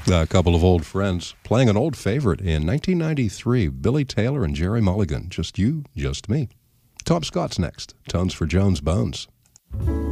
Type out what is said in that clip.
A couple of old friends playing an old favorite in 1993, Billy Taylor and Jerry Mulligan, Just You, Just Me. Tom Scott's next, Tones for Jones Bones.